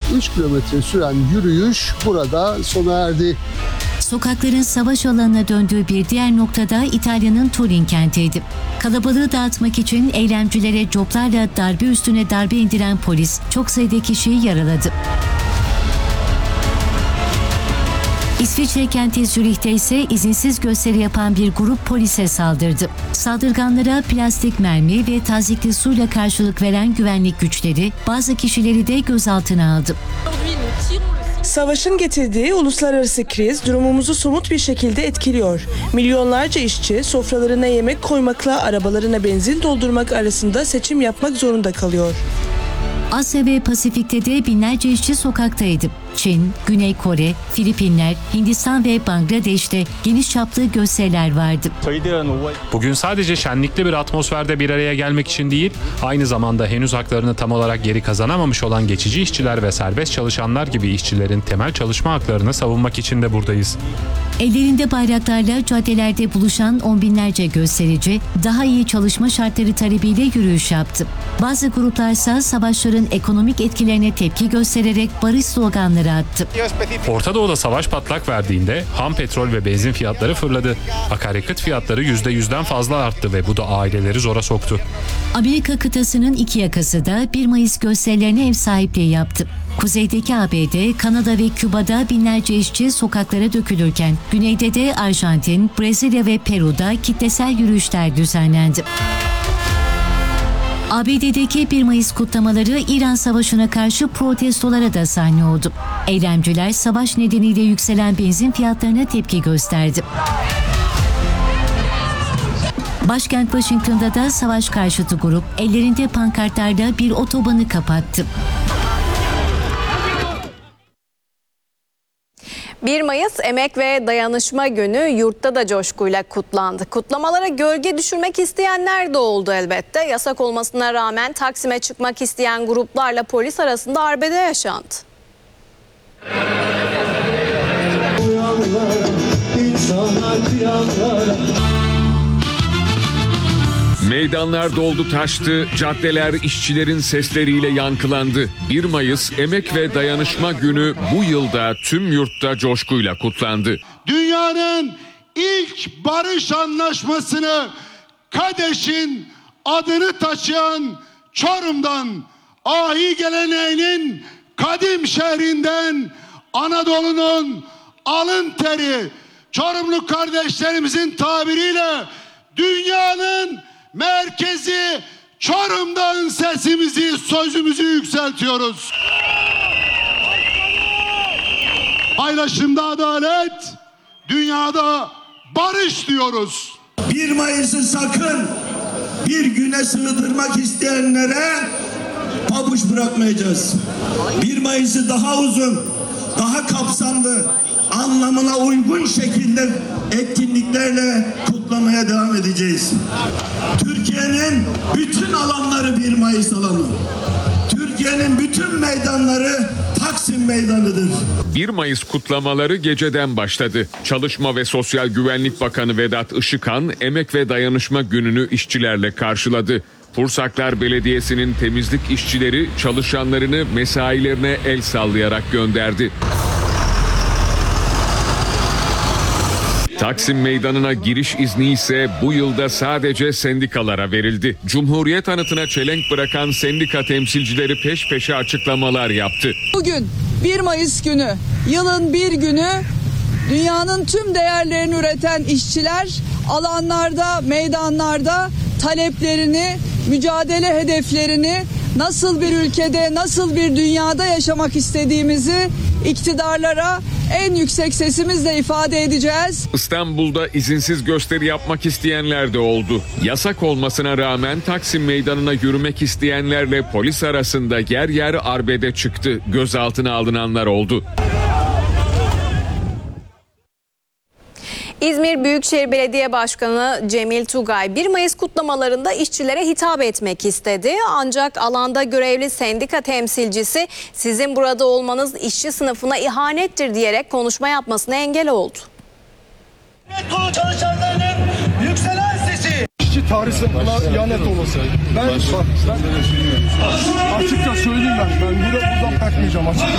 3 kilometre süren yürüyüş burada sona erdi. Sokakların savaş alanına döndüğü bir diğer noktada İtalya'nın Turin kentiydi. Kalabalığı dağıtmak için eylemcilere coplarla darbe üstüne darbe indiren polis çok sayıda kişiyi yaraladı. İsviçre kenti Zürih'te ise izinsiz gösteri yapan bir grup polise saldırdı. Saldırganlara plastik mermi ve tazikli suyla karşılık veren güvenlik güçleri bazı kişileri de gözaltına aldı. Savaşın getirdiği uluslararası kriz durumumuzu somut bir şekilde etkiliyor. Milyonlarca işçi sofralarına yemek koymakla arabalarına benzin doldurmak arasında seçim yapmak zorunda kalıyor. Asya ve Pasifik'te de binlerce işçi sokaktaydı. Çin, Güney Kore, Filipinler, Hindistan ve Bangladeş'te geniş çaplı gösteriler vardı. Bugün sadece şenlikli bir atmosferde bir araya gelmek için değil, aynı zamanda henüz haklarını tam olarak geri kazanamamış olan geçici işçiler ve serbest çalışanlar gibi işçilerin temel çalışma haklarını savunmak için de buradayız. Ellerinde bayraklarla caddelerde buluşan on binlerce gösterici daha iyi çalışma şartları talebiyle yürüyüş yaptı. Bazı gruplarsa savaşların ekonomik etkilerine tepki göstererek barış sloganları attı. Orta Doğu'da savaş patlak verdiğinde ham petrol ve benzin fiyatları fırladı. Akaryakıt fiyatları %100'den fazla arttı ve bu da aileleri zora soktu. Amerika kıtasının iki yakası da 1 Mayıs gösterilerine ev sahipliği yaptı. Kuzeydeki ABD, Kanada ve Küba'da binlerce işçi sokaklara dökülürken, güneyde de Arjantin, Brezilya ve Peru'da kitlesel yürüyüşler düzenlendi. ABD'deki 1 Mayıs kutlamaları İran Savaşı'na karşı protestolara da sahne oldu. Eylemciler savaş nedeniyle yükselen benzin fiyatlarına tepki gösterdi. Başkent Washington'da da savaş karşıtı grup ellerinde pankartlarla bir otobanı kapattı. 1 Mayıs Emek ve Dayanışma Günü yurtta da coşkuyla kutlandı. Kutlamalara gölge düşürmek isteyenler de oldu elbette. Yasak olmasına rağmen Taksim'e çıkmak isteyen gruplarla polis arasında arbede yaşandı. Meydanlar doldu taştı, caddeler işçilerin sesleriyle yankılandı. 1 Mayıs Emek ve Dayanışma Günü bu yılda tüm yurtta coşkuyla kutlandı. Dünyanın ilk barış anlaşmasını Kadeş'in adını taşıyan Çorum'dan, ahi geleneğinin kadim şehrinden, Anadolu'nun alın teri, Çorumlu kardeşlerimizin tabiriyle dünyanın merkezi Çorum'dan sesimizi, sözümüzü yükseltiyoruz. Paylaşımda adalet, dünyada barış diyoruz. 1 Mayıs'ı sakın bir güne sığdırmak isteyenlere pabuç bırakmayacağız. 1 Mayıs'ı daha uzun, daha kapsamlı, anlamına uygun şekilde etkinliklerle kutlamaya devam edeceğiz. Türkiye'nin bütün alanları 1 Mayıs alanı. Türkiye'nin bütün meydanları Taksim Meydanı'dır. 1 Mayıs kutlamaları geceden başladı. Çalışma ve Sosyal Güvenlik Bakanı Vedat Işıkhan, Emek ve Dayanışma Günü'nü işçilerle karşıladı. Pursaklar Belediyesi'nin temizlik işçileri çalışanlarını mesailerine el sallayarak gönderdi. Taksim Meydanı'na giriş izni ise bu yılda sadece sendikalara verildi. Cumhuriyet anıtına çelenk bırakan sendika temsilcileri peş peşe açıklamalar yaptı. Bugün 1 Mayıs günü, yılın bir günü, dünyanın tüm değerlerini üreten işçiler alanlarda, meydanlarda taleplerini, mücadele hedeflerini, nasıl bir ülkede, nasıl bir dünyada yaşamak istediğimizi iktidarlara en yüksek sesimizle ifade edeceğiz. İstanbul'da izinsiz gösteri yapmak isteyenler de oldu. Yasak olmasına rağmen Taksim Meydanı'na yürümek isteyenlerle polis arasında yer yer arbede çıktı. Gözaltına alınanlar oldu. İzmir Büyükşehir Belediye Başkanı Cemil Tugay 1 Mayıs kutlamalarında işçilere hitap etmek istedi. Ancak alanda görevli sendika temsilcisi sizin burada olmanız işçi sınıfına ihanettir diyerek konuşma yapmasına engel oldu. Kolu çalışanlarının yükselen sesi. İşçi tarih sınıfına ihanet olması. Ben açıkça söyleyeyim ben buradan bırakmayacağım açıkça.